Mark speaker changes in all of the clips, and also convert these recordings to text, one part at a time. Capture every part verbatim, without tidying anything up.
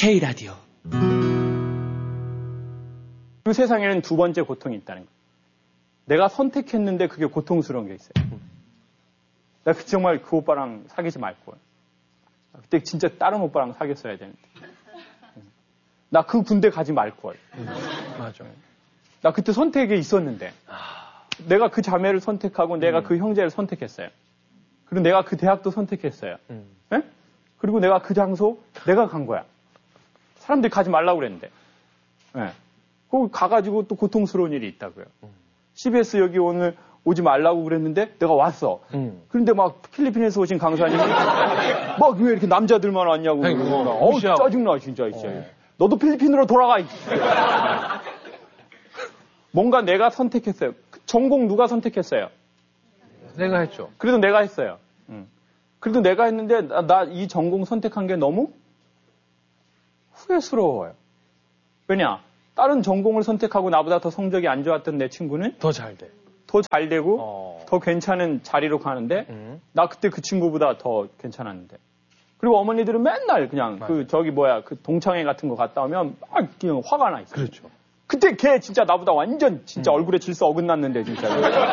Speaker 1: K라디오.
Speaker 2: 그 세상에는 두 번째 고통이 있다는 거예요. 내가 선택했는데 그게 고통스러운 게 있어요. 내가 정말 그 오빠랑 사귀지 말걸. 그때 진짜 다른 오빠랑 사귀었어야 되는데. 나 그 군대 가지 말걸.
Speaker 3: 맞아.
Speaker 2: 나 그때 선택에 있었는데. 내가 그 자매를 선택하고 내가 음. 그 형제를 선택했어요. 그리고 내가 그 대학도 선택했어요. 음. 네? 그리고 내가 그 장소 내가 간 거야. 사람들이 가지 말라고 그랬는데. 네. 거기 가가지고 또 고통스러운 일이 있다고요. 음. 씨비에스 여기 오늘 오지 말라고 그랬는데 내가 왔어. 음. 그런데 막 필리핀에서 오신 강사님이 막 왜 이렇게 남자들만 왔냐고. 어우 짜증나 진짜. 진짜. 어. 너도 필리핀으로 돌아가. 뭔가 내가 선택했어요. 전공 누가 선택했어요?
Speaker 3: 내가 했죠.
Speaker 2: 그래도 내가 했어요. 응. 그래도 내가 했는데 나 이 전공 선택한 게 너무 후회스러워요. 왜냐? 다른 전공을 선택하고 나보다 더 성적이 안 좋았던 내 친구는
Speaker 3: 더 잘 돼.
Speaker 2: 더 잘 되고
Speaker 3: 어.
Speaker 2: 더 괜찮은 자리로 가는데
Speaker 3: 음.
Speaker 2: 나 그때 그 친구보다 더 괜찮았는데. 그리고 어머니들은 맨날 그냥 맞아. 그 저기 뭐야 그 동창회 같은 거 갔다 오면 막 그냥 화가 나 있어요.
Speaker 3: 그렇죠.
Speaker 2: 그때 걔 진짜 나보다 완전 진짜 음. 얼굴에 질서 어긋났는데 진짜.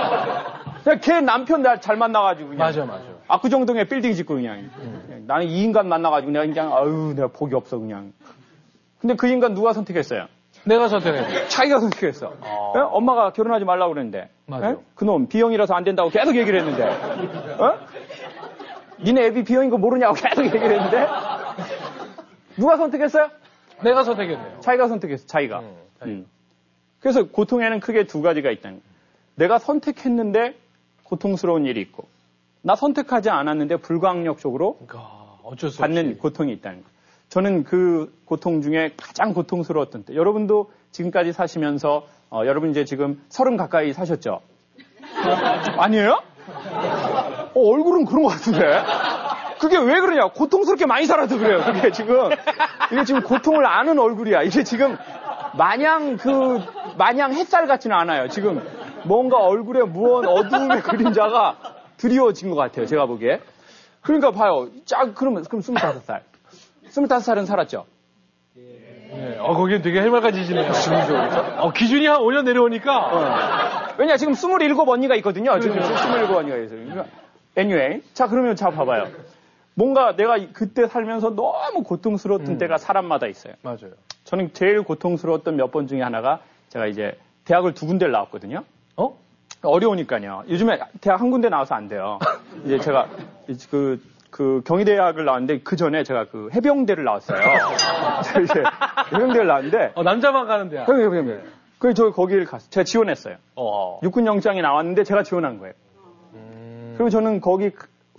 Speaker 2: 그냥 걔 남편 날 잘 만나가지고 그냥.
Speaker 3: 맞아 맞아.
Speaker 2: 압구정동에 빌딩 짓고 그냥. 음. 그냥 나는 이 인간 만나가지고 내가 그냥 아유 내가 복이 없어 그냥. 근데 그 인간 누가 선택했어요?
Speaker 3: 내가 선택했어.
Speaker 2: 자기가 선택했어. 어. 네? 엄마가 결혼하지 말라고 그랬는데.
Speaker 3: 맞아.
Speaker 2: 네? 그놈 B형이라서 안 된다고 계속 얘기를 했는데. 어? 니네 애비 B형인 거 모르냐고 계속 얘기를 했는데. 누가 선택했어요?
Speaker 3: 내가 선택했네요.
Speaker 2: 자기가 선택했어. 자기가. 음, 음. 그래서 고통에는 크게 두 가지가 있다는 거예요. 내가 선택했는데 고통스러운 일이 있고 나 선택하지 않았는데 불가항력적으로
Speaker 3: 그러니까 어쩔 수
Speaker 2: 받는
Speaker 3: 없이.
Speaker 2: 고통이 있다는 거예요. 저는 그 고통 중에 가장 고통스러웠던 때. 여러분도 지금까지 사시면서 어, 여러분 이제 지금 서른 가까이 사셨죠? 아니에요? 어, 얼굴은 그런 것 같은데. 그게 왜 그러냐? 고통스럽게 많이 살아서 그래요. 그게 지금 이게 지금 고통을 아는 얼굴이야. 이게 지금 마냥 그 마냥 햇살 같지는 않아요. 지금 뭔가 얼굴에 무언 어두움의 그림자가 드리워진 것 같아요. 제가 보기에. 그러니까 봐요. 쫙 그러면 그럼 스물다섯 살. 스물다섯 살은 살았죠.
Speaker 3: 네. 어 거기는 되게 해맑아지시네요. 어 기준이 한 오 년 내려오니까.
Speaker 2: 어. 왜냐 지금 스물일곱 언니가 있거든요. 지금 스물일곱 언니가 있어요. 그러니까 anyway. 자 그러면 자 봐봐요. 뭔가 내가 그때 살면서 너무 고통스러웠던 음. 때가 사람마다 있어요.
Speaker 3: 맞아요.
Speaker 2: 저는 제일 고통스러웠던 몇 번 중에 하나가 제가 이제 대학을 두 군데를 나왔거든요.
Speaker 3: 어?
Speaker 2: 어려우니까요. 요즘에 대학 한 군데 나와서 안 돼요. 이제 제가 그, 그 경희대학을 나왔는데 그 전에 제가 그 해병대를 나왔어요. 이제 해병대를 나왔는데.
Speaker 3: 어, 남자만 가는 대학.
Speaker 2: 해병대, 해병대. 그래서 저 거기를 갔어요. 제가 지원했어요.
Speaker 3: 어.
Speaker 2: 육군 영장이 나왔는데 제가 지원한 거예요. 음... 그리고 저는 거기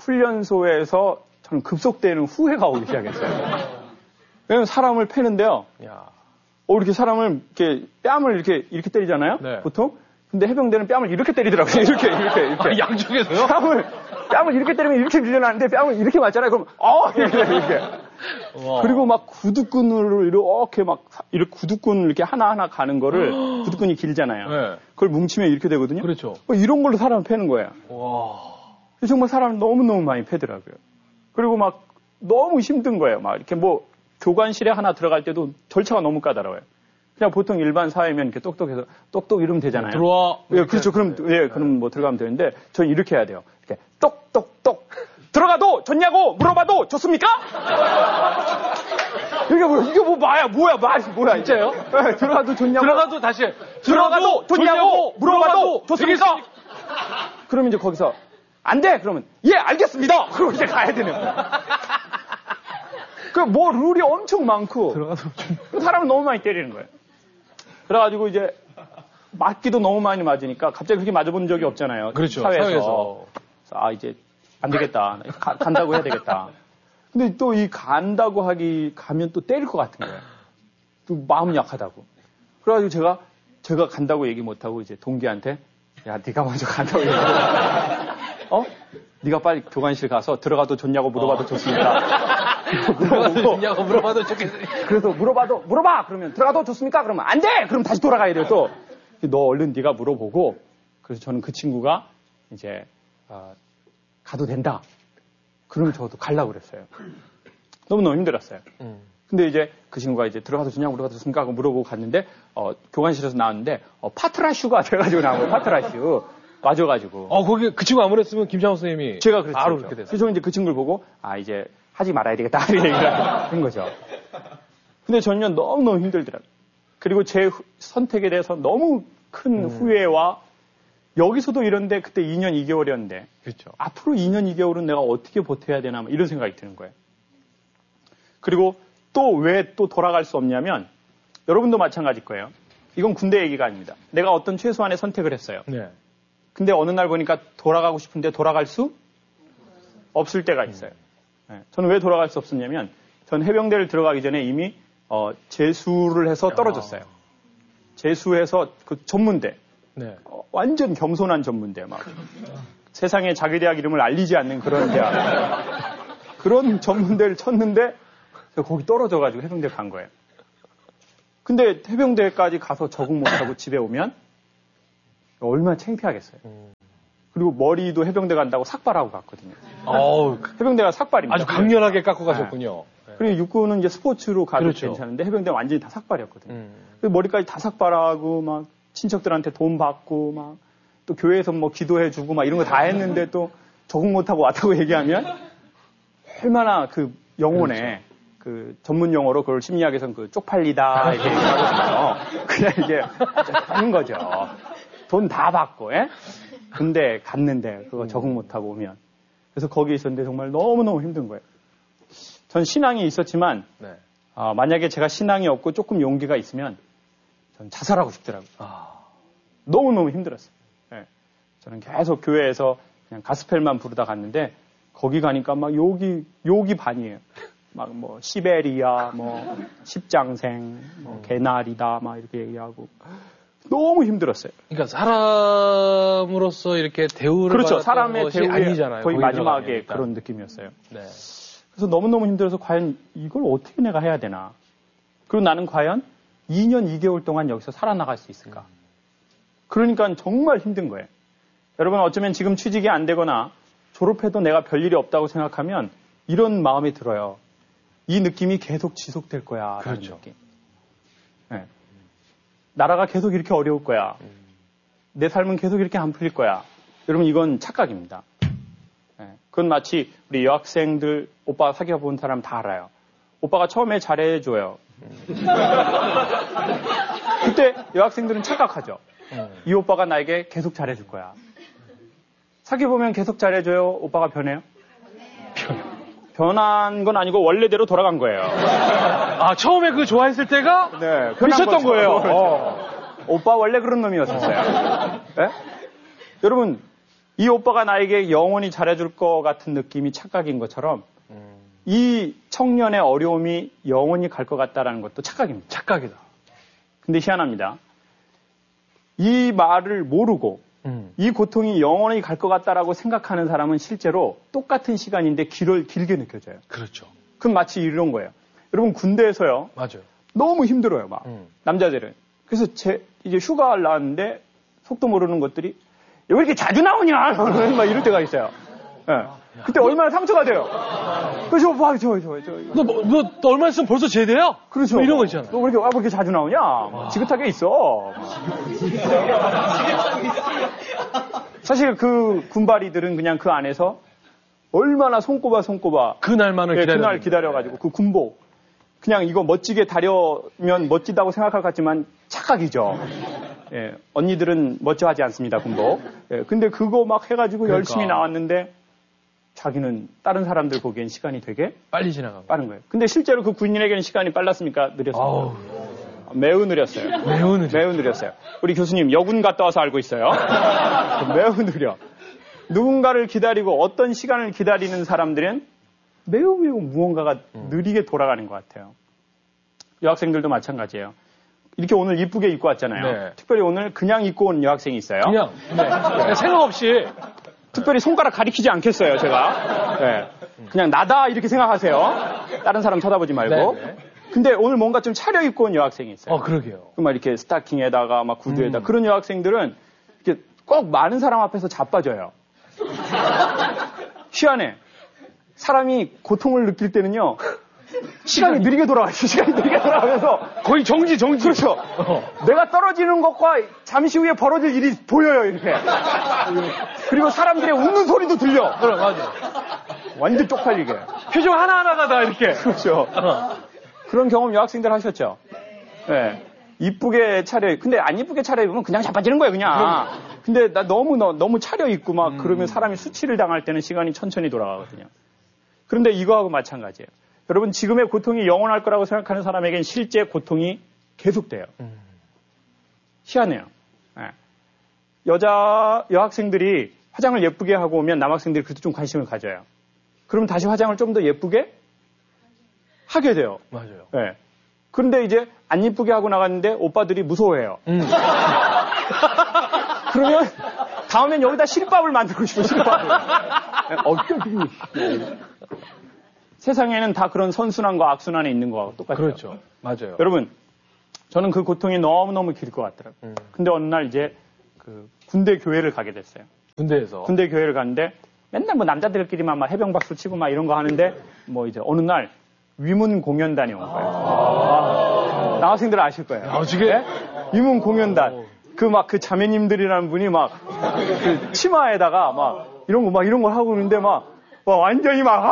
Speaker 2: 훈련소에서 저는 급속되는 후회가 오기 시작했어요. 왜냐면 사람을 패는데요.
Speaker 3: 야.
Speaker 2: 어, 이렇게 사람을, 이렇게, 뺨을 이렇게, 이렇게 때리잖아요?
Speaker 3: 네.
Speaker 2: 보통? 근데 해병대는 뺨을 이렇게 때리더라고요. 이렇게, 이렇게, 이렇게.
Speaker 3: 아, 양쪽에서요?
Speaker 2: 뺨을, 뺨을 이렇게 때리면 이렇게 밀려나는데 뺨을 이렇게 맞잖아요. 그럼, 어! 이렇게, 이렇게. 와. 그리고 막 구두끈으로 이렇게 막, 이렇게 구두끈 이렇게 하나하나 가는 거를, 구두끈이 길잖아요.
Speaker 3: 네.
Speaker 2: 그걸 뭉치면 이렇게 되거든요?
Speaker 3: 그렇죠.
Speaker 2: 뭐 이런 걸로 사람을 패는 거예요.
Speaker 3: 와.
Speaker 2: 정말 사람을 너무너무 많이 패더라고요. 그리고 막, 너무 힘든 거예요. 막 이렇게 뭐, 교관실에 하나 들어갈 때도 절차가 너무 까다로워요. 그냥 보통 일반 사회면 이렇게 똑똑해서 똑똑 이러면 되잖아요.
Speaker 3: 들어와.
Speaker 2: 예, 그렇죠. 그럼 예, 그럼 뭐 들어가면 되는데 저는 이렇게 해야 돼요. 이렇게 똑똑똑 들어가도 좋냐고 물어봐도 좋습니까? 이게 뭐 이게 뭐 마야 뭐야 말이 뭐야
Speaker 3: 진짜요?
Speaker 2: 예, 들어가도 좋냐고
Speaker 3: 들어가도 다시
Speaker 2: 들어가도 좋냐고 물어봐도 좋습니까? 그러면 이제 거기서 안 돼. 그러면 예 알겠습니다. 그러고 이제 가야 되는 거예요. 그 뭐 룰이 엄청 많고 사람을 너무 많이 때리는 거예요. 그래가지고 이제 맞기도 너무 많이 맞으니까 갑자기 그렇게 맞아본 적이 없잖아요.
Speaker 3: 그렇죠.
Speaker 2: 사회에서.
Speaker 3: 사회에서.
Speaker 2: 아 이제 안 되겠다. 가, 간다고 해야 되겠다. 근데 또 이 간다고 하기 가면 또 때릴 것 같은 거예요. 또 마음 약하다고. 그래가지고 제가 제가 간다고 얘기 못하고 이제 동기한테 야 네가 먼저 간다고 얘기해. 어? 네가 빨리 교관실 가서 들어가도 좋냐고 물어봐도
Speaker 3: 어.
Speaker 2: 좋습니다.
Speaker 3: 들어가도 좋냐고 물어봐도 좋겠으니까.
Speaker 2: 그래서 물어봐도 물어봐 그러면 들어가도 좋습니까? 그러면 안 돼. 그럼 다시 돌아가야 돼요. 또 너 얼른 네가 물어보고 그래서 저는 그 친구가 이제 어, 가도 된다. 그러면 저도 가려고 그랬어요. 너무너무 힘들었어요. 음. 근데 이제 그 친구가 이제 들어가서 주냐고 들어가서 준가 하고 물어보고 갔는데, 어, 교관실에서 나왔는데, 어, 파트라슈가 돼가지고 나온 거예요. 파트라슈. 맞아가지고.
Speaker 3: 어, 거기, 그 친구 아무랬으면 김창호 선생님이.
Speaker 2: 제가 그랬죠.
Speaker 3: 바로 그렇게 됐어요.
Speaker 2: 그래서 저는 이제 그 친구를 보고, 아, 이제 하지 말아야 되겠다. 이렇게 얘기를 한 거죠. 근데 저는요, 너무너무 힘들더라고요. 그리고 제 후, 선택에 대해서 너무 큰 음. 후회와, 여기서도 이런데 그때 이 년 이 개월이었는데.
Speaker 3: 그렇죠.
Speaker 2: 앞으로 이 년 이 개월은 내가 어떻게 버텨야 되나, 이런 생각이 드는 거예요. 그리고 또 왜 또 돌아갈 수 없냐면, 여러분도 마찬가지일 거예요. 이건 군대 얘기가 아닙니다. 내가 어떤 최소한의 선택을 했어요.
Speaker 3: 네.
Speaker 2: 근데 어느 날 보니까 돌아가고 싶은데 돌아갈 수 없을 때가 있어요. 네. 저는 왜 돌아갈 수 없었냐면, 전 해병대를 들어가기 전에 이미 어, 재수를 해서 떨어졌어요. 재수해서 그 전문대.
Speaker 3: 네.
Speaker 2: 어, 완전 겸손한 전문대. 막 세상에 자기 대학 이름을 알리지 않는 그런 대학. 그런 전문대를 쳤는데 거기 떨어져가지고 해병대 간 거예요. 근데 해병대까지 가서 적응 못하고 집에 오면 얼마나 창피하겠어요. 그리고 머리도 해병대 간다고 삭발하고 갔거든요.
Speaker 3: 어우,
Speaker 2: 해병대가 삭발입니다.
Speaker 3: 아주 강렬하게 깎고 가셨군요.
Speaker 2: 네. 그리고 육군은 이제 스포츠로 가도
Speaker 3: 그렇죠.
Speaker 2: 괜찮은데 해병대는 완전히 다 삭발이었거든요.
Speaker 3: 음.
Speaker 2: 머리까지 다 삭발하고 막 친척들한테 돈 받고 막 또 교회에서 뭐 기도해주고 막 이런 거 다 했는데 또 적응 못하고 왔다고 얘기하면 얼마나 그 영혼에 그렇죠. 그 전문 용어로 그걸 심리학에서는 그 쪽팔리다 이렇게 얘기하거든요. 그냥 이게 하는 거죠. 돈 다 받고, 예? 근데 갔는데 그거 적응 못하고 오면. 그래서 거기 있었는데 정말 너무너무 힘든 거예요. 전 신앙이 있었지만,
Speaker 3: 네.
Speaker 2: 아, 만약에 제가 신앙이 없고 조금 용기가 있으면 전 자살하고 싶더라고요. 아. 너무너무 힘들었어요. 예. 저는 계속 교회에서 그냥 가스펠만 부르다 갔는데 거기 가니까 막 욕이, 욕이 반이에요. 막 뭐 시베리아, 뭐 십장생, 뭐 개나리다 막 이렇게 얘기하고 너무 힘들었어요.
Speaker 3: 그러니까 사람으로서 이렇게 대우를
Speaker 2: 그렇죠.
Speaker 3: 받았던
Speaker 2: 사람의
Speaker 3: 것이
Speaker 2: 대우의
Speaker 3: 아니잖아요.
Speaker 2: 거의 마지막에
Speaker 3: 들어가면,
Speaker 2: 그런 느낌이었어요.
Speaker 3: 네.
Speaker 2: 그래서 너무너무 힘들어서 과연 이걸 어떻게 내가 해야 되나. 그리고 나는 과연 이 년 이 개월 동안 여기서 살아나갈 수 있을까. 그러니까 정말 힘든 거예요. 여러분 어쩌면 지금 취직이 안 되거나 졸업해도 내가 별일이 없다고 생각하면 이런 마음이 들어요. 이 느낌이 계속 지속될 거야.
Speaker 3: 그렇죠.
Speaker 2: 느낌. 네. 나라가 계속 이렇게 어려울 거야. 음. 내 삶은 계속 이렇게 안 풀릴 거야. 여러분 이건 착각입니다. 네. 그건 마치 우리 여학생들 오빠 사귀어 본 사람 다 알아요. 오빠가 처음에 잘해줘요. 음. 그때 여학생들은 착각하죠. 음. 이 오빠가 나에게 계속 잘해줄 거야. 사귀어보면 계속 잘해줘요. 오빠가 변해요? 변한 건 아니고 원래대로 돌아간 거예요.
Speaker 3: 아, 처음에 그 좋아했을 때가
Speaker 2: 네,
Speaker 3: 미쳤던 거예요.
Speaker 2: 어. 오빠 원래 그런 놈이었었어요. 네? 여러분, 이 오빠가 나에게 영원히 잘해줄 것 같은 느낌이 착각인 것처럼 음. 이 청년의 어려움이 영원히 갈 것 같다라는 것도 착각입니다.
Speaker 3: 착각이다.
Speaker 2: 근데 희한합니다. 이 말을 모르고 음. 이 고통이 영원히 갈 것 같다라고 생각하는 사람은 실제로 똑같은 시간인데 길을 길게 느껴져요.
Speaker 3: 그렇죠.
Speaker 2: 그럼 마치 이런 거예요. 여러분 군대에서요.
Speaker 3: 맞아요.
Speaker 2: 너무 힘들어요, 막 음. 남자들은. 그래서 제 이제 휴가를 나왔는데 속도 모르는 것들이 왜 이렇게 자주 나오냐, 막 이럴 때가 있어요. 네. 그때 얼마나 상처가 돼요. 그래서 막 저 저 저.
Speaker 3: 너 너 너 얼마 있으면 벌써 제대야?
Speaker 2: 그렇죠.
Speaker 3: 뭐 이런 거 있잖아.
Speaker 2: 너 왜 이렇게 왜 이렇게 자주 나오냐? 아. 지긋하게 있어. 사실 그 군바리들은 그냥 그 안에서 얼마나 손꼽아 손꼽아
Speaker 3: 그날만을
Speaker 2: 네,
Speaker 3: 기다려
Speaker 2: 그날 기다려가지고 그 군복 그냥 이거 멋지게 다려면 멋지다고 생각할 것 같지만 착각이죠. 예, 언니들은 멋져하지 않습니다 군복. 예, 근데 그거 막 해가지고 그러니까. 열심히 나왔는데 자기는 다른 사람들 보기엔 시간이 되게
Speaker 3: 빨리 지나가고
Speaker 2: 빠른 거예요. 근데 실제로 그 군인에게는 시간이 빨랐습니까? 느렸습니까?
Speaker 3: 아우.
Speaker 2: 매우 느렸어요.
Speaker 3: 매우 느렸어요.
Speaker 2: 매우 느렸어요. 우리 교수님 여군 갔다 와서 알고 있어요. 매우 느려. 누군가를 기다리고 어떤 시간을 기다리는 사람들은 매우 매우 무언가가 음. 느리게 돌아가는 것 같아요. 여학생들도 마찬가지예요. 이렇게 오늘 이쁘게 입고 왔잖아요. 네. 특별히 오늘 그냥 입고 온 여학생이 있어요.
Speaker 3: 그냥 네. 생각 없이
Speaker 2: 특별히 손가락 가리키지 않겠어요, 제가. 네. 그냥 나다 이렇게 생각하세요. 다른 사람 쳐다보지 말고. 네, 네. 근데 오늘 뭔가 좀 차려입고 온 여학생이 있어요.
Speaker 3: 어, 그러게요.
Speaker 2: 막 이렇게 스타킹에다가 막 구두에다 음. 그런 여학생들은 이렇게 꼭 많은 사람 앞에서 자빠져요. 희한해. 사람이 고통을 느낄 때는요, 시간이 느리게 돌아가요. 시간이 느리게 돌아가면서
Speaker 3: 거의 정지 정지.
Speaker 2: 그렇죠. 어. 내가 떨어지는 것과 잠시 후에 벌어질 일이 보여요 이렇게. 그리고 사람들의 웃는 소리도 들려.
Speaker 3: 그래 맞아.
Speaker 2: 완전 쪽팔리게.
Speaker 3: 표정 하나 하나가 다 이렇게.
Speaker 2: 그렇죠. 어. 그런 경험 여학생들 하셨죠. 네. 이쁘게 차려. 근데 안 이쁘게 차려 입으면 그냥 자빠지는 거예요 그냥. 근데 나 너무 너, 너무 차려 입고 막 음. 그러면 사람이 수치를 당할 때는 시간이 천천히 돌아가거든요. 그런데 이거하고 마찬가지예요. 여러분 지금의 고통이 영원할 거라고 생각하는 사람에겐 실제 고통이 계속돼요. 음. 희한해요. 네. 여자 여학생들이 화장을 예쁘게 하고 오면 남학생들이 그래도 좀 관심을 가져요. 그럼 다시 화장을 좀 더 예쁘게 하게 돼요.
Speaker 3: 맞아요.
Speaker 2: 네. 그런데 이제 안 예쁘게 하고 나갔는데 오빠들이 무서워해요. 음. 그러면 다음엔 여기다 실밥을 만들고 싶어 실밥을. 어, 세상에는 다 그런 선순환과 악순환이 있는 거하고 똑같아요.
Speaker 3: 그렇죠. 맞아요.
Speaker 2: 여러분, 저는 그 고통이 너무너무 길 것 같더라고요. 음. 근데 어느 날 이제 그 군대 교회를 가게 됐어요.
Speaker 3: 군대에서? 군대
Speaker 2: 교회를 갔는데 맨날 뭐 남자들끼리만 막 해병박수 치고 막 이런 거 하는데 뭐 이제 어느 날 위문 공연단이 온 거예요. 아~ 남학생들 아실 거예요.
Speaker 3: 나중에?
Speaker 2: 네? 위문 공연단. 그 막 그 자매님들이라는 분이 막 그 치마에다가 막 이런 거 막 이런 걸 하고 있는데 막, 막 완전히 막,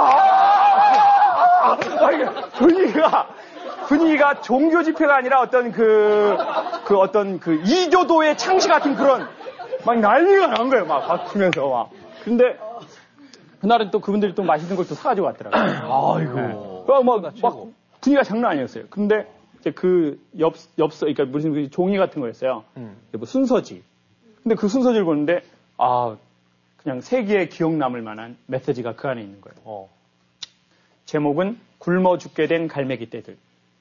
Speaker 2: 아~ 분위기가, 분위기가 종교 집회가 아니라 어떤 그, 그 어떤 그 이교도의 창시 같은 그런 막 난리가 난 거예요. 막 바꾸면서 막. 근데 그날은 또 그분들이 또 맛있는 걸 또 사가지고 왔더라고요.
Speaker 3: 아이고.
Speaker 2: 네. 막, 막, 막 분위기가 장난 아니었어요. 근데 이제 그 엽, 엽서, 그러니까 무슨 그 종이 같은 거였어요. 음. 뭐 순서지. 근데 그 순서지를 보는데, 아, 그냥 세기에 기억 남을 만한 메시지가 그 안에 있는 거예요. 어. 제목은 굶어 죽게 된 갈매기 떼들.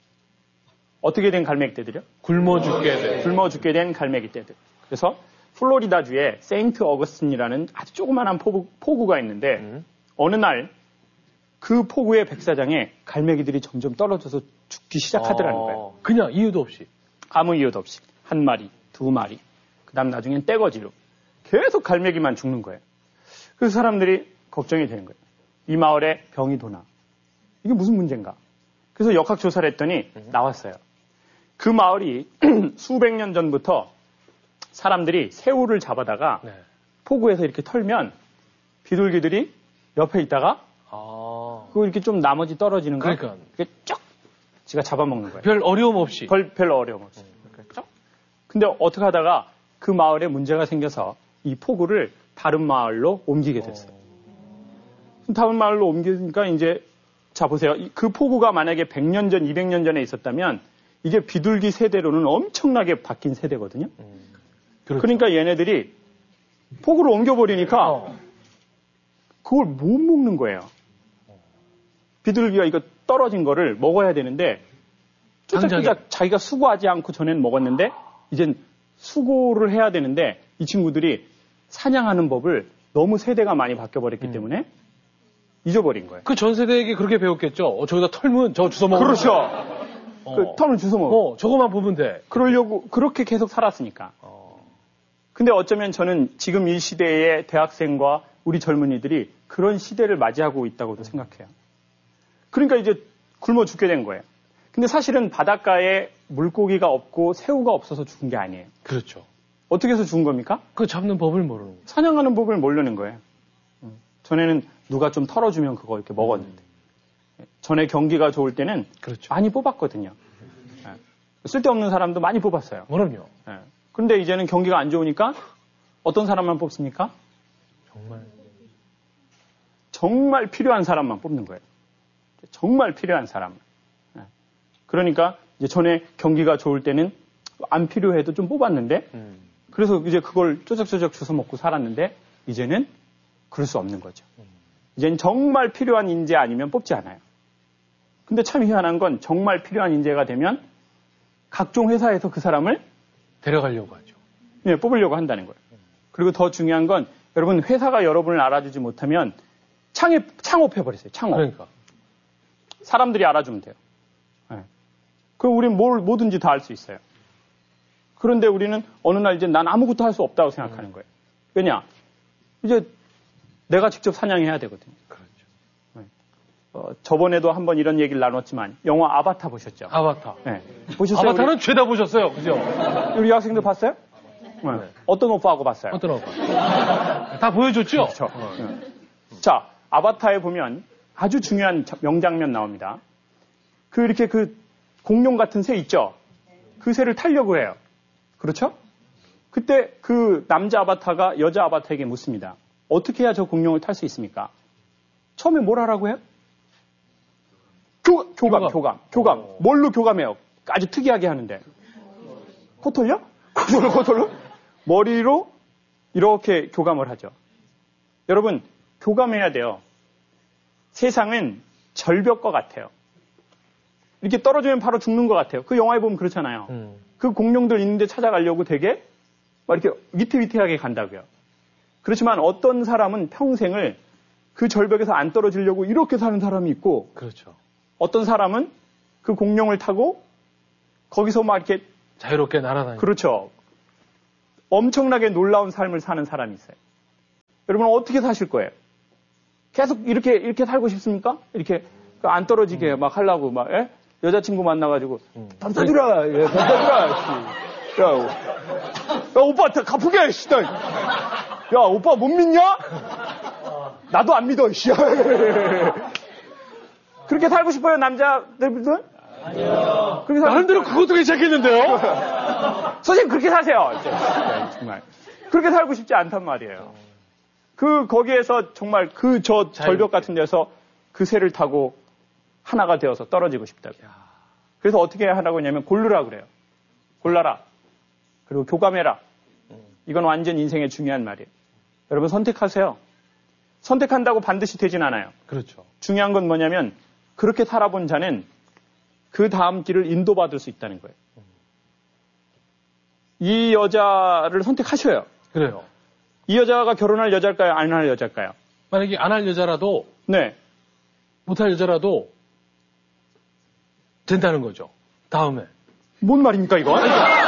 Speaker 2: 어떻게 된 갈매기 떼들이요?
Speaker 3: 굶어 죽게 된.
Speaker 2: 굶어 죽게 된 갈매기 떼들. 그래서 플로리다주에 세인트 어거스틴이라는 아주 조그만한 포구, 포구가 있는데 음. 어느 날 그 포구의 백사장에 갈매기들이 점점 떨어져서 죽기 시작하더라는 거예요.
Speaker 3: 어, 그냥 이유도 없이.
Speaker 2: 아무 이유도 없이. 한 마리, 두 마리. 그 다음 나중엔 떼거지로. 계속 갈매기만 죽는 거예요. 그래서 사람들이 걱정이 되는 거예요. 이 마을에 병이 도나. 이게 무슨 문제인가? 그래서 역학조사를 했더니 음. 나왔어요. 그 마을이 수백 년 전부터 사람들이 새우를 잡아다가 네. 포구에서 이렇게 털면 비둘기들이 옆에 있다가 아. 그거 이렇게 좀 나머지 떨어지는 거
Speaker 3: 그러니까
Speaker 2: 이렇게 쫙 지가 잡아먹는 거예요.
Speaker 3: 별 어려움 없이.
Speaker 2: 별, 별 어려움 없이. 음. 쫙. 근데 어떻게 하다가 그 마을에 문제가 생겨서 이 포구를 다른 마을로 옮기게 됐어요. 어. 다른 마을로 옮기니까 이제 자 보세요. 그 포구가 만약에 백 년 전, 이백 년 전에 있었다면 이게 비둘기 세대로는 엄청나게 바뀐 세대거든요. 음. 그렇죠. 그러니까 얘네들이 포구를 옮겨버리니까 어. 그걸 못 먹는 거예요. 비둘기가 이거 떨어진 거를 먹어야 되는데 쭈작쭈작 자기가 수고하지 않고 전에는 먹었는데 이젠 수고를 해야 되는데 이 친구들이 사냥하는 법을 너무 세대가 많이 바뀌어버렸기 음. 때문에 잊어버린 거예요.
Speaker 3: 그 전 세대에게 그렇게 배웠겠죠. 어, 저기다 털면 저거 주워 먹는
Speaker 2: 그렇죠. 어. 그 털을 주워 먹어.
Speaker 3: 어, 저거만 보면 돼.
Speaker 2: 그러려고 그렇게 계속 살았으니까. 어. 근데 어쩌면 저는 지금 이 시대의 대학생과 우리 젊은이들이 그런 시대를 맞이하고 있다고도 음. 생각해요. 그러니까 이제 굶어 죽게 된 거예요. 근데 사실은 바닷가에 물고기가 없고 새우가 없어서 죽은 게 아니에요.
Speaker 3: 그렇죠.
Speaker 2: 어떻게 해서 죽은 겁니까?
Speaker 3: 그 잡는 법을 모르는 거예요.
Speaker 2: 사냥하는 법을 모르는 거예요. 전에는 누가 좀 털어주면 그거 이렇게 먹었는데. 전에 경기가 좋을 때는 그렇죠. 많이 뽑았거든요. 쓸데없는 사람도 많이 뽑았어요.
Speaker 3: 그럼요.
Speaker 2: 그런데 이제는 경기가 안 좋으니까 어떤 사람만 뽑습니까?
Speaker 3: 정말.
Speaker 2: 정말 필요한 사람만 뽑는 거예요. 정말 필요한 사람. 그러니까 이제 전에 경기가 좋을 때는 안 필요해도 좀 뽑았는데, 음. 그래서 이제 그걸 쪼적쪼적 주워 먹고 살았는데, 이제는 그럴 수 없는 거죠. 음. 이제는 정말 필요한 인재 아니면 뽑지 않아요. 근데 참 희한한 건 정말 필요한 인재가 되면 각종 회사에서 그 사람을
Speaker 3: 데려가려고 하죠.
Speaker 2: 네, 뽑으려고 한다는 거예요. 음. 그리고 더 중요한 건 여러분 회사가 여러분을 알아주지 못하면 창업, 창업해버리세요. 창업.
Speaker 3: 그러니까.
Speaker 2: 사람들이 알아주면 돼요. 네. 그럼 우리는 뭘, 뭐든지 다 할 수 있어요. 그런데 우리는 어느 날 이제 난 아무것도 할 수 없다고 생각하는 거예요. 왜냐? 이제 내가 직접 사냥해야 되거든요.
Speaker 3: 그렇죠.
Speaker 2: 네. 어, 저번에도 한번 이런 얘기를 나눴지만 영화 아바타 보셨죠?
Speaker 3: 아바타.
Speaker 2: 네. 보셨어요?
Speaker 3: 아바타는
Speaker 2: 우리?
Speaker 3: 죄다 보셨어요. 그죠?
Speaker 2: 우리 학생들 봤어요? 네.
Speaker 3: 네.
Speaker 2: 어떤 오빠하고 봤어요?
Speaker 3: 어떤 오빠? 다 보여줬죠?
Speaker 2: 그렇죠. 어. 네. 자, 아바타에 보면 아주 중요한 명장면 나옵니다. 그 이렇게 그 공룡 같은 새 있죠? 그 새를 타려고 해요. 그렇죠? 그때 그 남자 아바타가 여자 아바타에게 묻습니다. 어떻게 해야 저 공룡을 탈 수 있습니까? 처음에 뭘 하라고 해요? 교, 교감, 교감, 교감. 교감.
Speaker 3: 어.
Speaker 2: 뭘로 교감해요? 아주 특이하게 하는데. 코털려? 코털로, 코털로? 머리로 이렇게 교감을 하죠. 여러분, 교감해야 돼요. 세상은 절벽과 같아요. 이렇게 떨어지면 바로 죽는 것 같아요. 그 영화에 보면 그렇잖아요.
Speaker 3: 음.
Speaker 2: 그 공룡들 있는데 찾아가려고 되게 막 이렇게 위태위태하게 간다고요. 그렇지만 어떤 사람은 평생을 그 절벽에서 안 떨어지려고 이렇게 사는 사람이 있고,
Speaker 3: 그렇죠.
Speaker 2: 어떤 사람은 그 공룡을 타고 거기서 막 이렇게
Speaker 3: 자유롭게 날아다니고.
Speaker 2: 그렇죠. 엄청나게 놀라운 삶을 사는 사람이 있어요. 여러분 어떻게 사실 거예요? 계속 이렇게 이렇게 살고 싶습니까? 이렇게 안 떨어지게 음. 막 하려고 막 예? 여자친구 만나가지고
Speaker 3: 음.
Speaker 2: 던져주라, 예, 던져주라. 야, 야 오빠 갚으게, 씨. 야 오빠 못 믿냐? 나도 안 믿어, 씨. 그렇게 살고 싶어요, 남자들은?
Speaker 3: 아니요. 나름대로 그것도 괜찮겠는데요?
Speaker 2: 선생님, 그렇게 사세요. 정말. 그렇게 살고 싶지 않단 말이에요. 그, 거기에서 정말 그 저 절벽 같은 데서 그 새를 타고 하나가 되어서 떨어지고 싶다고요. 그래서 어떻게 하라고 하냐면 고르라 그래요. 골라라. 그리고 교감해라. 이건 완전 인생의 중요한 말이에요. 여러분 선택하세요. 선택한다고 반드시 되진 않아요.
Speaker 3: 그렇죠.
Speaker 2: 중요한 건 뭐냐면 그렇게 살아본 자는 그 다음 길을 인도받을 수 있다는 거예요. 이 여자를 선택하셔요.
Speaker 3: 그래요.
Speaker 2: 이 여자가 결혼할 여자일까요? 안 할 여자일까요?
Speaker 3: 만약에 안 할 여자라도,
Speaker 2: 네.
Speaker 3: 못할 여자라도 된다는 거죠. 다음에.
Speaker 2: 뭔 말입니까, 이건?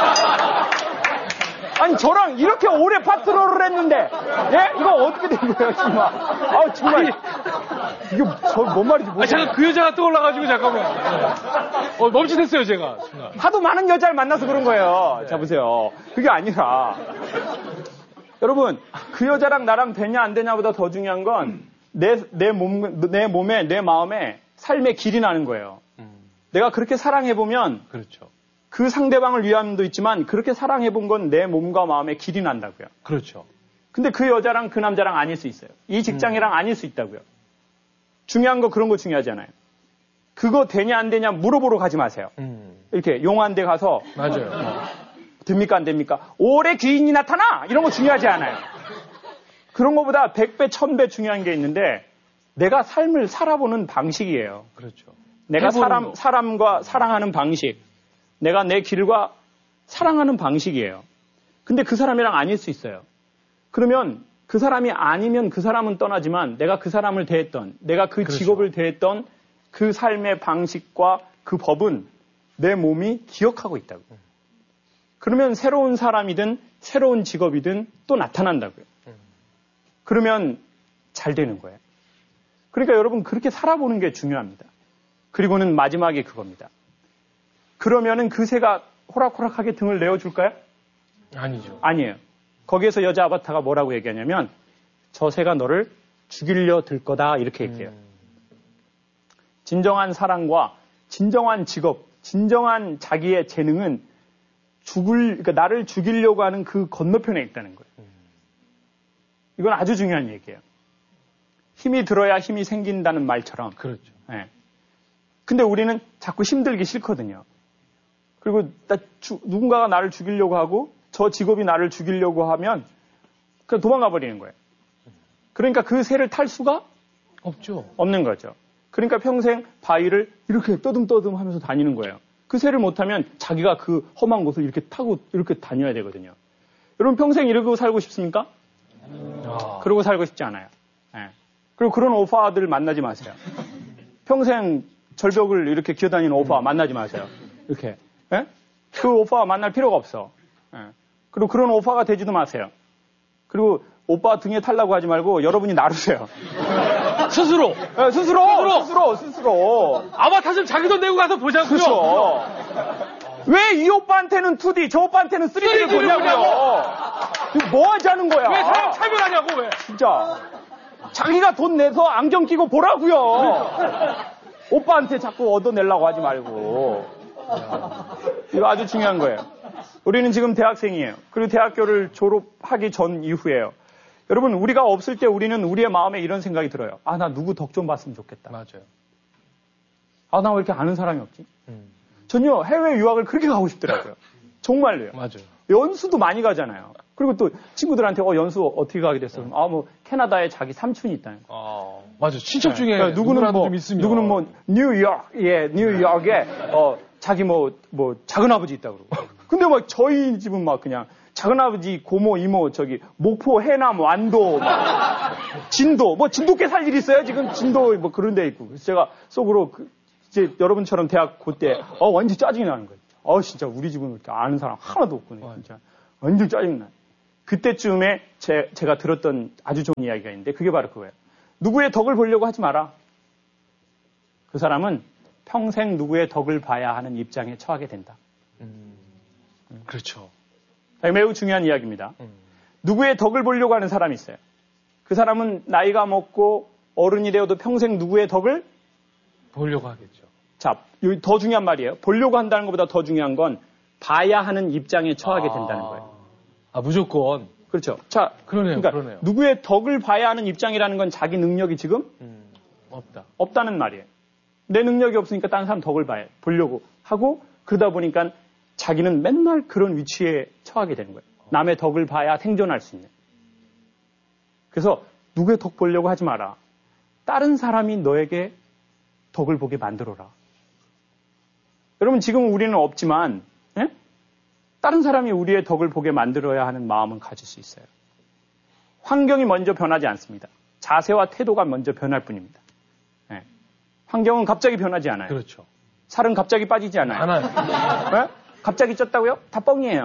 Speaker 2: 아니, 저랑 이렇게 오래 파트너를 했는데, 예? 이거 어떻게 된 거예요, 정말? 아, 정말. 이게, 저, 뭔 말인지 모르겠어요.
Speaker 3: 아, 잠깐 그 여자가 떠올라가지고, 잠깐만. 어, 멈칫했어요, 제가. 순간.
Speaker 2: 하도 많은 여자를 만나서 그런 거예요. 자, 보세요. 그게 아니라. 여러분, 그 여자랑 나랑 되냐, 안 되냐보다 더 중요한 건, 내, 내 몸, 내 몸에, 내 마음에 삶의 길이 나는 거예요. 음. 내가 그렇게 사랑해보면,
Speaker 3: 그렇죠.
Speaker 2: 그 상대방을 위함도 있지만 그렇게 사랑해본 건 내 몸과 마음에 길이 난다고요.
Speaker 3: 그렇죠.
Speaker 2: 근데 그 여자랑 그 남자랑 아닐 수 있어요. 이 직장이랑 음. 아닐 수 있다고요. 중요한 거 그런 거 중요하잖아요. 그거 되냐 안 되냐 물어보러 가지 마세요. 음. 이렇게 용한데 가서
Speaker 3: 맞아요.
Speaker 2: 어, 됩니까 안 됩니까? 올해 귀인이 나타나! 이런 거 중요하지 않아요. 그런 거보다 백 배, 천 배 중요한 게 있는데 내가 삶을 살아보는 방식이에요.
Speaker 3: 그렇죠.
Speaker 2: 내가 사람, 사람과 사랑하는 방식. 내가 내 길과 사랑하는 방식이에요. 근데 그 사람이랑 아닐 수 있어요. 그러면 그 사람이 아니면 그 사람은 떠나지만 내가 그 사람을 대했던, 내가 그 그렇죠. 직업을 대했던 그 삶의 방식과 그 법은 내 몸이 기억하고 있다고요. 그러면 새로운 사람이든 새로운 직업이든 또 나타난다고요. 그러면 잘 되는 거예요. 그러니까 여러분 그렇게 살아보는 게 중요합니다. 그리고는 마지막에 그겁니다. 그러면은 그 새가 호락호락하게 등을 내어줄까요?
Speaker 3: 아니죠.
Speaker 2: 아니에요. 거기에서 여자 아바타가 뭐라고 얘기하냐면 저 새가 너를 죽이려 들 거다 이렇게 얘기해요. 음. 진정한 사랑과 진정한 직업, 진정한 자기의 재능은 죽을, 그러니까 나를 죽이려고 하는 그 건너편에 있다는 거예요. 음. 이건 아주 중요한 얘기예요. 힘이 들어야 힘이 생긴다는 말처럼.
Speaker 3: 그렇죠.
Speaker 2: 네. 근데 우리는 자꾸 힘들기 싫거든요. 그리고 나 주, 누군가가 나를 죽이려고 하고 저 직업이 나를 죽이려고 하면 그냥 도망가 버리는 거예요. 그러니까 그 새를 탈 수가
Speaker 3: 없죠.
Speaker 2: 없는 거죠. 그러니까 평생 바위를 이렇게 떠듬떠듬 하면서 다니는 거예요. 그 새를 못하면 자기가 그 험한 곳을 이렇게 타고 이렇게 다녀야 되거든요. 여러분 평생 이러고 살고 싶습니까? 아. 그러고 살고 싶지 않아요. 네. 그리고 그런 오빠들 만나지 마세요. 평생 절벽을 이렇게 기어다니는 오빠 만나지 마세요. 이렇게. 예? 그 오빠와 만날 필요가 없어. 예. 그리고 그런 오빠가 되지도 마세요. 그리고 오빠 등에 타려고 하지 말고 여러분이 나르세요.
Speaker 3: 스스로.
Speaker 2: 네, 스스로, 스스로, 스스로, 스스로.
Speaker 3: 아바타 좀 자기 돈 내고 가서 보자고요.
Speaker 2: 그렇죠. 왜 이 오빠한테는 투디, 저 오빠한테는 쓰리디를 보냐고요. 이거 뭐 하자는 거야.
Speaker 3: 왜 사람 차별하냐고, 왜.
Speaker 2: 진짜. 자기가 돈 내서 안경 끼고 보라고요. 오빠한테 자꾸 얻어내려고 하지 말고. 이거 아주 중요한 거예요. 우리는 지금 대학생이에요. 그리고 대학교를 졸업하기 전 이후에요. 여러분, 우리가 없을 때 우리는 우리의 마음에 이런 생각이 들어요. 아, 나 누구 덕 좀 봤으면 좋겠다.
Speaker 3: 맞아요.
Speaker 2: 아, 나 왜 이렇게 아는 사람이 없지?
Speaker 3: 음.
Speaker 2: 전요 해외 유학을 그렇게 가고 싶더라고요. 정말로요.
Speaker 3: 맞아요.
Speaker 2: 연수도 많이 가잖아요. 그리고 또 친구들한테 어 연수 어떻게 가게 됐어? 아, 뭐 캐나다에 자기 삼촌이 있다는 거.
Speaker 3: 아, 맞아. 친척 중에
Speaker 2: 그러니까 누구는 뭐
Speaker 3: 좀 있으면.
Speaker 2: 누구는 뭐 뉴욕, 예, 뉴욕에 어 자기 뭐 뭐 작은 아버지 있다 그러고. 근데 막 저희 집은 막 그냥 작은 아버지, 고모, 이모 저기 목포, 해남, 완도, 막 진도, 뭐 진도께 살 일 있어요? 지금 진도 뭐 그런 데 있고. 그래서 제가 속으로 그 이제 여러분처럼 대학 그때 어 완전 짜증이 나는 거예요. 어 진짜 우리 집은 이렇게 아는 사람 하나도 없구나. 진짜 완전 짜증 나. 그때쯤에 제, 제가 들었던 아주 좋은 이야기가 있는데 그게 바로 그거예요. 누구의 덕을 보려고 하지 마라. 그 사람은 평생 누구의 덕을 봐야 하는 입장에 처하게 된다.
Speaker 3: 음, 그렇죠.
Speaker 2: 매우 중요한 이야기입니다.
Speaker 3: 음.
Speaker 2: 누구의 덕을 보려고 하는 사람이 있어요. 그 사람은 나이가 먹고 어른이 되어도 평생 누구의 덕을
Speaker 3: 보려고 하겠죠.
Speaker 2: 자, 여기 더 중요한 말이에요. 보려고 한다는 것보다 더 중요한 건 봐야 하는 입장에 처하게 된다는 거예요.
Speaker 3: 아, 무조건.
Speaker 2: 그렇죠. 자,
Speaker 3: 그러네요.
Speaker 2: 그러니까
Speaker 3: 그러네요.
Speaker 2: 누구의 덕을 봐야 하는 입장이라는 건 자기 능력이 지금
Speaker 3: 음, 없다.
Speaker 2: 없다는 말이에요. 내 능력이 없으니까 다른 사람 덕을 봐야 보려고 하고 그러다 보니까 자기는 맨날 그런 위치에 처하게 되는 거예요. 남의 덕을 봐야 생존할 수 있는. 그래서 누구의 덕 보려고 하지 마라. 다른 사람이 너에게 덕을 보게 만들어라. 여러분 지금 우리는 없지만 예? 다른 사람이 우리의 덕을 보게 만들어야 하는 마음은 가질 수 있어요. 환경이 먼저 변하지 않습니다. 자세와 태도가 먼저 변할 뿐입니다. 예. 환경은 갑자기 변하지 않아요.
Speaker 3: 그렇죠.
Speaker 2: 살은 갑자기 빠지지 않아요.
Speaker 3: 안 와요.
Speaker 2: 예? 갑자기 쪘다고요? 다 뻥이에요.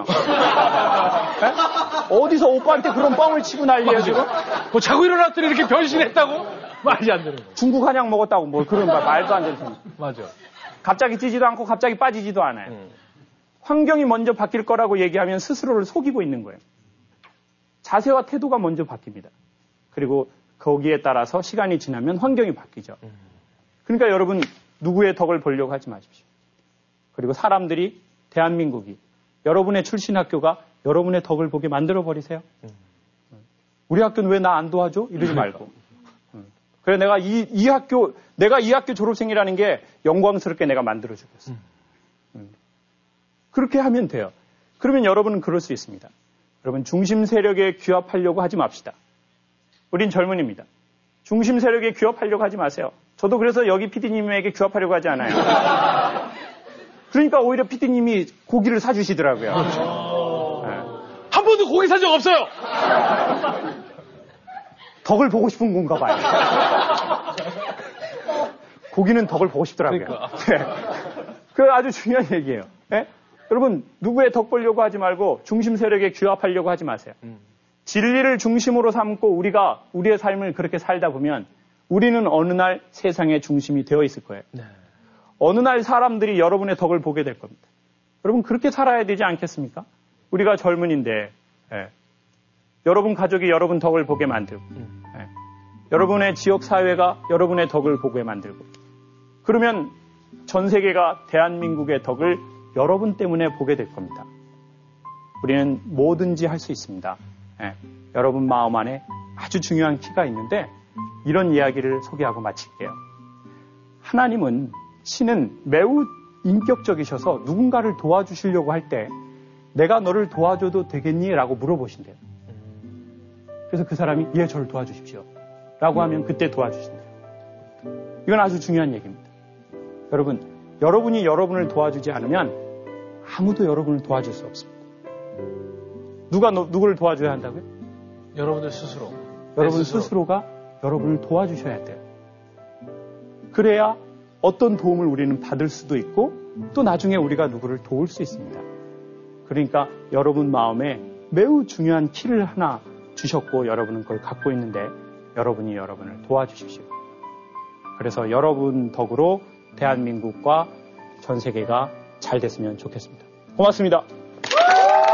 Speaker 2: 예? 어디서 오빠한테 그런 뻥을 치고 난리예요 지금?
Speaker 3: 뭐 자고 일어났더니 이렇게 변신했다고? 말이 안 되는 거예요.
Speaker 2: 중국 한약 먹었다고 뭐 그런 말 말도 안 되는 소리.
Speaker 3: 맞아.
Speaker 2: 갑자기 찌지도 않고 갑자기 빠지지도 않아요.
Speaker 3: 음.
Speaker 2: 환경이 먼저 바뀔 거라고 얘기하면 스스로를 속이고 있는 거예요. 자세와 태도가 먼저 바뀝니다. 그리고 거기에 따라서 시간이 지나면 환경이 바뀌죠. 그러니까 여러분 누구의 덕을 보려고 하지 마십시오. 그리고 사람들이 대한민국이 여러분의 출신 학교가 여러분의 덕을 보게 만들어 버리세요. 우리 학교는 왜 나 안 도와줘? 이러지 말고. 그래 내가 이, 이 학교 내가 이 학교 졸업생이라는 게 영광스럽게 내가 만들어 주겠어. 음. 그렇게 하면 돼요. 그러면 여러분은 그럴 수 있습니다. 여러분 중심 세력에 귀합하려고 하지 맙시다. 우린 젊은입니다. 중심 세력에 귀합하려고 하지 마세요. 저도 그래서 여기 피디님에게 귀합하려고 하지 않아요. 그러니까 오히려 피디님이 고기를 사주시더라고요.
Speaker 3: 그렇죠. 네. 한 번도 고기 산 적 없어요.
Speaker 2: 덕을 보고 싶은 건가 봐요. 고기는 덕을 보고 싶더라고요.
Speaker 3: 그러니까.
Speaker 2: 네. 그 아주 중요한 얘기예요. 네? 여러분 누구의 덕 보려고 하지 말고 중심 세력에 귀합하려고 하지 마세요. 음. 진리를 중심으로 삼고 우리가 우리의 삶을 그렇게 살다 보면 우리는 어느 날 세상의 중심이 되어 있을 거예요. 네. 어느 날 사람들이 여러분의 덕을 보게 될 겁니다. 여러분 그렇게 살아야 되지 않겠습니까? 우리가 젊은인데 네. 여러분 가족이 여러분 덕을 보게 만들고 음. 네. 여러분의 지역 사회가 여러분의 덕을 보게 만들고 그러면 전 세계가 대한민국의 덕을 여러분 때문에 보게 될 겁니다. 우리는 뭐든지 할 수 있습니다. 네. 여러분 마음 안에 아주 중요한 키가 있는데 이런 이야기를 소개하고 마칠게요. 하나님은 신은 매우 인격적이셔서 누군가를 도와주시려고 할 때 내가 너를 도와줘도 되겠니? 라고 물어보신대요. 그래서 그 사람이 예, 저를 도와주십시오. 라고 하면 그때 도와주신대요. 이건 아주 중요한 얘기입니다. 여러분, 여러분이 여러분을 도와주지 않으면 아무도 여러분을 도와줄 수 없습니다. 누가 너, 누구를 도와줘야 한다고요?
Speaker 3: 여러분들 스스로.
Speaker 2: 여러분
Speaker 3: 스스로.
Speaker 2: 스스로가 여러분을 도와주셔야 돼요. 그래야 어떤 도움을 우리는 받을 수도 있고 또 나중에 우리가 누구를 도울 수 있습니다. 그러니까 여러분 마음에 매우 중요한 키를 하나 주셨고 여러분은 그걸 갖고 있는데 여러분이 여러분을 도와주십시오. 그래서 여러분 덕으로 대한민국과 전 세계가 잘 됐으면 좋겠습니다. 고맙습니다.